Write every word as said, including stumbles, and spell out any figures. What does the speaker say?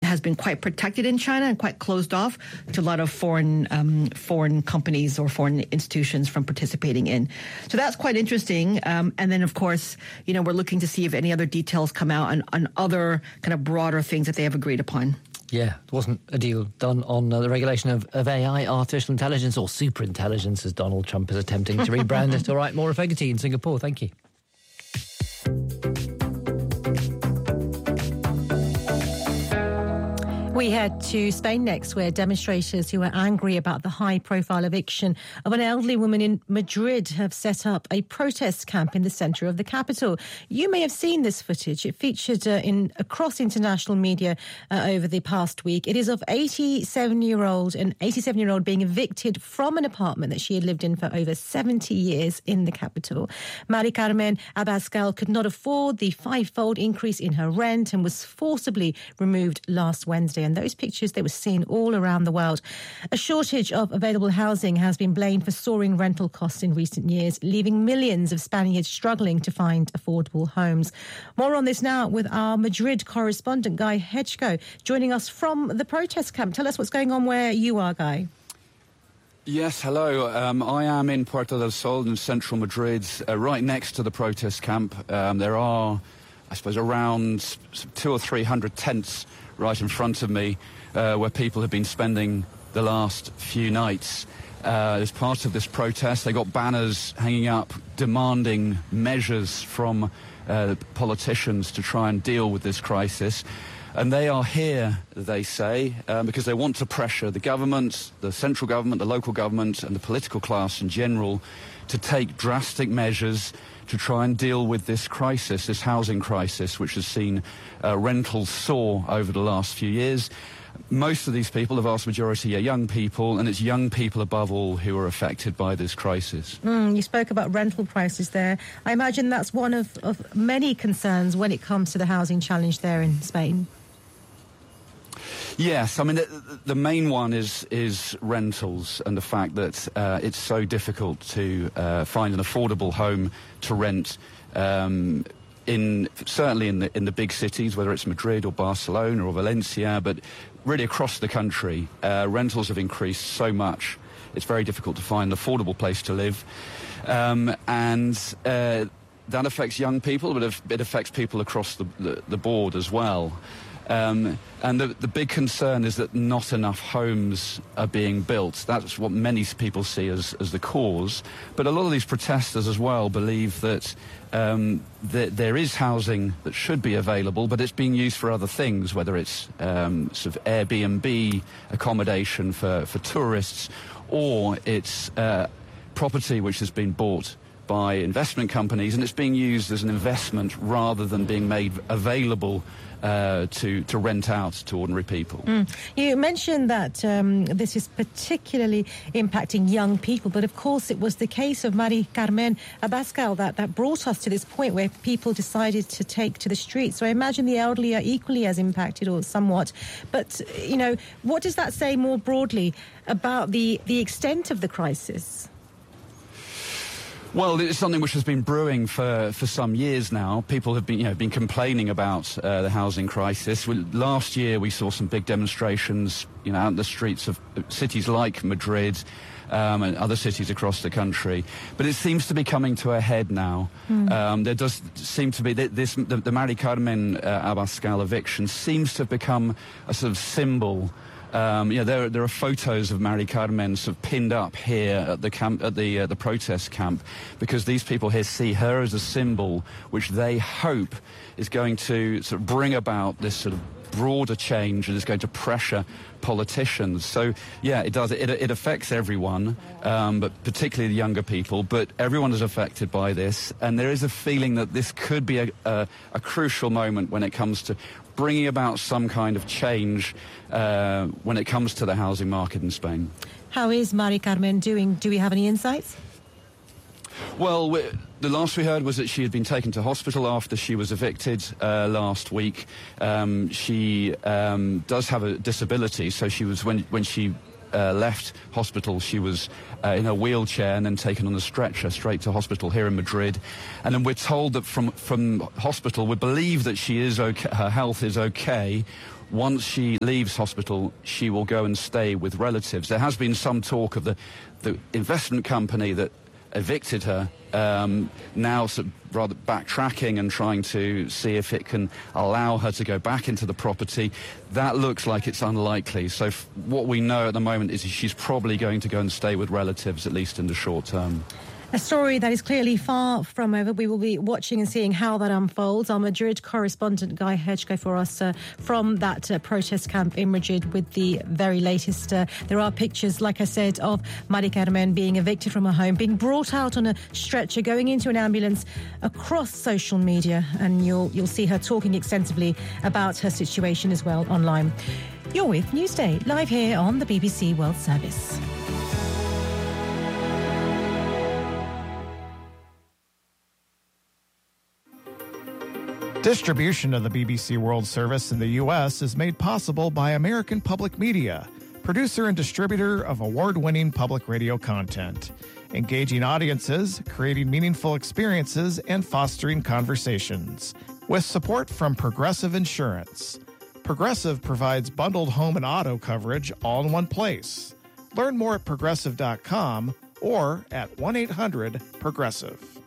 has been quite protected in China and quite closed off to a lot of foreign um, foreign companies or foreign institutions from participating in. So that's quite interesting. Um, and then, of course, you know, we're looking to see if any other details come out on, on other kind of broader things that they have agreed upon. Yeah, there wasn't a deal done on uh, the regulation of, of A I, artificial intelligence, or superintelligence, as Donald Trump is attempting to rebrand it. All right, Maura Fogarty in Singapore, thank you. We head to Spain next, where demonstrators who are angry about the high-profile eviction of an elderly woman in Madrid have set up a protest camp in the centre of the capital. You may have seen this footage. It featured uh, in across international media uh, over the past week. It is of eighty-seven-year-old, an eighty-seven-year-old being evicted from an apartment that she had lived in for over seventy years in the capital. Mari Carmen Abascal could not afford the five-fold increase in her rent and was forcibly removed last Wednesday. And those pictures, they were seen all around the world. A shortage of available housing has been blamed for soaring rental costs in recent years, leaving millions of Spaniards struggling to find affordable homes. More on this now with our Madrid correspondent, Guy Hedgeko, joining us from the protest camp. Tell us what's going on where you are, Guy. Yes, hello. Um, I am in Puerta del Sol in central Madrid, uh, right next to the protest camp. Um, there are, I suppose, around two or three hundred tents right in front of me, uh, where people have been spending the last few nights. Uh, as part of this protest, they got banners hanging up demanding measures from uh, politicians to try and deal with this crisis. And they are here, they say, um, because they want to pressure the government, the central government, the local government, and the political class in general to take drastic measures to try and deal with this crisis, this housing crisis, which has seen uh, rentals soar over the last few years. Most of these people, the vast majority, are young people, and it's young people above all who are affected by this crisis. Mm, you spoke about rental prices there. I imagine that's one of, of many concerns when it comes to the housing challenge there in Spain. Yes, I mean, the, the main one is is rentals and the fact that uh, it's so difficult to uh, find an affordable home to rent, um, in certainly in the in the big cities, whether it's Madrid or Barcelona or Valencia, but really across the country, uh, rentals have increased so much. It's very difficult to find an affordable place to live, um, and uh, that affects young people, but it affects people across the, the, the board as well. Um, and the, the big concern is that not enough homes are being built. That's what many people see as, as the cause. But a lot of these protesters as well believe that um, th- there is housing that should be available, but it's being used for other things, whether it's um, sort of Airbnb accommodation for, for tourists, or it's uh, property which has been bought by investment companies, and it's being used as an investment rather than being made available uh, to, to rent out to ordinary people. Mm. You mentioned that um, this is particularly impacting young people, but of course it was the case of Mari Carmen Abascal that, that brought us to this point where people decided to take to the streets. So I imagine the elderly are equally as impacted, or somewhat. But, you know, what does that say more broadly about the, the extent of the crisis? Well, it's something which has been brewing for, for some years now. People have been, you know, been complaining about uh, the housing crisis. We, last year, we saw some big demonstrations, you know, out in the streets of cities like Madrid um, and other cities across the country. But it seems to be coming to a head now. Mm. Um, there does seem to be this the, the Mari Carmen uh, Abascal eviction seems to have become a sort of symbol. Um, you know, there, there are photos of Mari Carmen sort of pinned up here at the camp, at the uh, the protest camp, because these people here see her as a symbol which they hope is going to sort of bring about this sort of broader change and is going to pressure politicians. So, yeah, it does. It, it affects everyone, um, but particularly the younger people. But everyone is affected by this, and there is a feeling that this could be a, a, a crucial moment when it comes to bringing about some kind of change uh, when it comes to the housing market in Spain. How is Mari Carmen doing? Do we have any insights? Well, we, the last we heard was that she had been taken to hospital after she was evicted uh, last week. Um, she um, does have a disability, so she was when when she uh, left hospital, she was uh, in a wheelchair and then taken on a stretcher straight to hospital here in Madrid. And then we're told that from from hospital, we believe that she is okay, her health is okay. once she leaves hospital, she will go and stay with relatives. There has been some talk of the, the investment company that evicted her um, now sort of rather backtracking and trying to see if it can allow her to go back into the property. That looks like it's unlikely. So f- what we know at the moment is she's probably going to go and stay with relatives, at least in the short term. A story that is clearly far from over. We will be watching and seeing how that unfolds. Our Madrid correspondent Guy Hedge for us uh, from that uh, protest camp in Madrid with the very latest. Uh, there are pictures, like I said, of Mari Carmen being evicted from her home, being brought out on a stretcher, going into an ambulance across social media, and you'll you'll see her talking extensively about her situation as well online. You're with Newsday, live here on the B B C World Service. Distribution of the B B C World Service in the U S is made possible by American Public Media, producer and distributor of award-winning public radio content, engaging audiences, creating meaningful experiences, and fostering conversations. With support from Progressive Insurance. Progressive provides bundled home and auto coverage all in one place. Learn more at progressive dot com or at one eight hundred progressive.